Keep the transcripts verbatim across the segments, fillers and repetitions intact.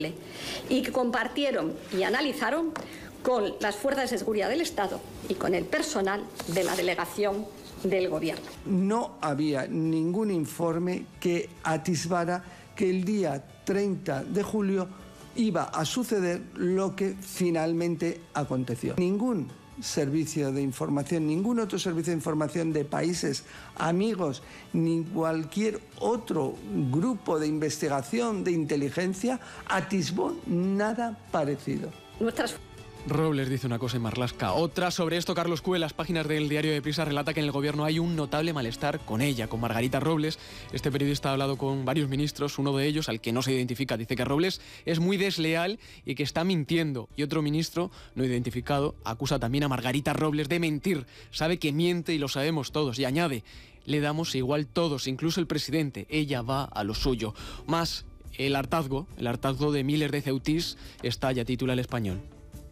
y que compartieron y analizaron con las fuerzas de seguridad del Estado y con el personal de la delegación del Gobierno. No había ningún informe que atisbara que el día treinta de julio iba a suceder lo que finalmente aconteció. Ningún servicio de información, ningún otro servicio de información de países amigos, ni cualquier otro grupo de investigación de inteligencia atisbó nada parecido. Nuestras Robles dice una cosa y Marlaska otra. Sobre esto, Carlos Cue, las páginas del diario de Prisa, relata que en el gobierno hay un notable malestar con ella, con Margarita Robles. Este periodista ha hablado con varios ministros, uno de ellos, al que no se identifica, dice que Robles es muy desleal y que está mintiendo. Y otro ministro, no identificado, acusa también a Margarita Robles de mentir. Sabe que miente y lo sabemos todos. Y añade, le damos igual todos, incluso el presidente. Ella va a lo suyo. Más, el hartazgo, el hartazgo de miles de ceutís estalla, titula El Español.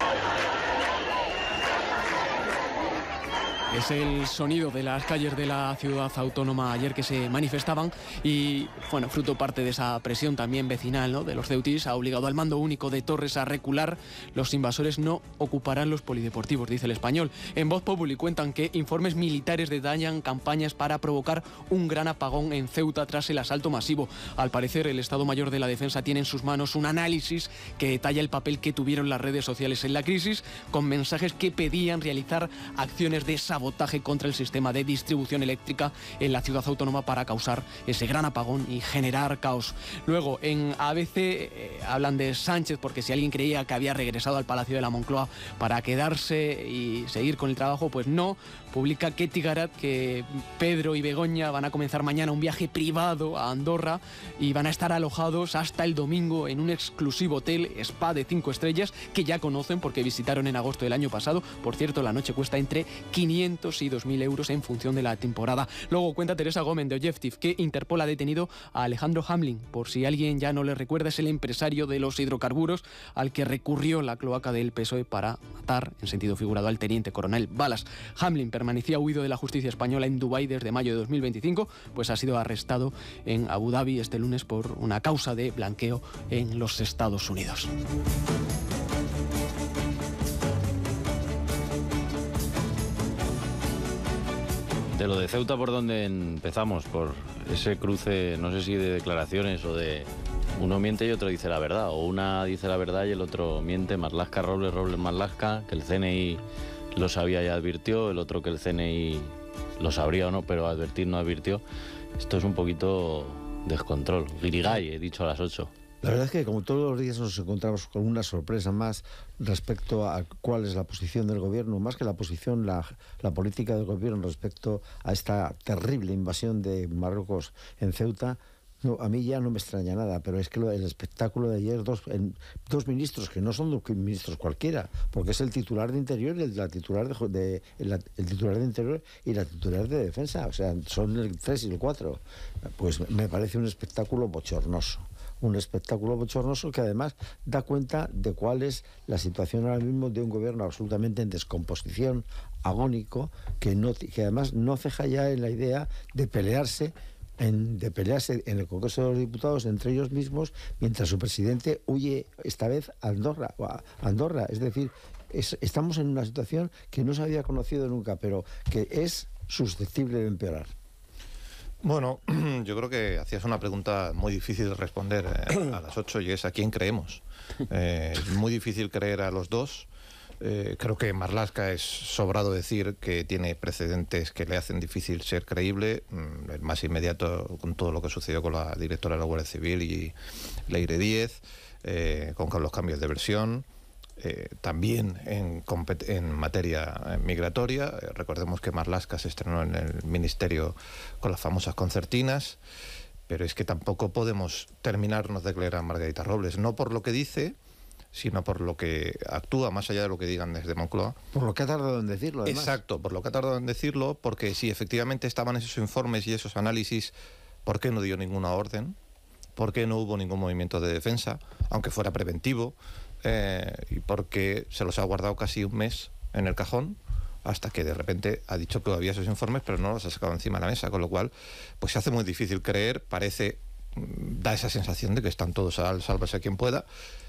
Es el sonido de las calles de la ciudad autónoma ayer que se manifestaban y, bueno, fruto parte de esa presión también vecinal, ¿no?, de los ceutís, ha obligado al mando único de Torres a recular. Los invasores no ocuparán los polideportivos, dice El Español. En Voz Populi cuentan que informes militares detallan campañas para provocar un gran apagón en Ceuta tras el asalto masivo. Al parecer, el Estado Mayor de la Defensa tiene en sus manos un análisis que detalla el papel que tuvieron las redes sociales en la crisis, con mensajes que pedían realizar acciones de sabotaje sabotaje contra el sistema de distribución eléctrica en la ciudad autónoma para causar ese gran apagón y generar caos. Luego, en A B C eh, hablan de Sánchez, porque si alguien creía que había regresado al Palacio de la Moncloa para quedarse y seguir con el trabajo, pues no. Publica Ketty Garat que Pedro y Begoña van a comenzar mañana un viaje privado a Andorra y van a estar alojados hasta el domingo en un exclusivo hotel spa de cinco estrellas que ya conocen porque visitaron en agosto del año pasado. Por cierto, la noche cuesta entre quinientos y dos mil euros en función de la temporada. Luego cuenta Teresa Gómez de Objective que Interpol ha detenido a Alejandro Hamlin. Por si alguien ya no le recuerda, es el empresario de los hidrocarburos al que recurrió la cloaca del P S O E para matar, en sentido figurado, al teniente coronel Balas. Hamlin permanecía huido de la justicia española en Dubái desde mayo de dos mil veinticinco, pues ha sido arrestado en Abu Dhabi este lunes por una causa de blanqueo en los Estados Unidos. De lo de Ceuta, ¿por dónde empezamos? Por ese cruce, no sé si de declaraciones o de uno miente y otro dice la verdad, o una dice la verdad y el otro miente, Marlaska, Robles, Robles, Marlaska, que el C N I lo sabía y advirtió, el otro que el C N I lo sabría o no, pero advertir no advirtió. Esto es un poquito descontrol. Guirigay, he dicho a las ocho. La verdad es que como todos los días nos encontramos con una sorpresa más respecto a cuál es la posición del gobierno, más que la posición, la, la política del gobierno respecto a esta terrible invasión de Marruecos en Ceuta. No, a mí ya no me extraña nada, pero es que lo, el espectáculo de ayer, dos, en, dos ministros que no son dos ministros cualquiera, porque es el titular de Interior y el, la titular de, de el, el titular de Interior y la titular de Defensa, o sea, son el tres y el cuatro. Pues me parece un espectáculo bochornoso. Un espectáculo bochornoso que además da cuenta de cuál es la situación ahora mismo de un gobierno absolutamente en descomposición, agónico, que, no, que además no ceja ya en la idea de pelearse En, de pelearse en el Congreso de los Diputados entre ellos mismos, mientras su presidente huye esta vez a Andorra. A Andorra. Es decir, es, estamos en una situación que no se había conocido nunca, pero que es susceptible de empeorar. Bueno, yo creo que hacías una pregunta muy difícil de responder eh, a las ocho, y es ¿a quién creemos? Eh, es muy difícil creer a los dos. Eh, creo que Marlaska es sobrado decir que tiene precedentes que le hacen difícil ser creíble. Mm, el más inmediato con todo lo que sucedió con la directora de la Guardia Civil y Leire Díez, eh, con los cambios de versión. Eh, también en, en materia migratoria, eh, recordemos que Marlaska se estrenó en el Ministerio con las famosas concertinas, pero es que tampoco podemos terminarnos de creer a Margarita Robles, no por lo que dice, sino por lo que actúa, más allá de lo que digan desde Moncloa. Por lo que ha tardado en decirlo, además. Exacto, por lo que ha tardado en decirlo, porque si efectivamente estaban esos informes y esos análisis, ¿por qué no dio ninguna orden? ¿Por qué no hubo ningún movimiento de defensa, aunque fuera preventivo? Eh, y porque se los ha guardado casi un mes en el cajón, hasta que de repente ha dicho que había esos informes, pero no los ha sacado encima de la mesa, con lo cual pues se hace muy difícil creer. Parece da esa sensación de que están todos al sálvese quien pueda.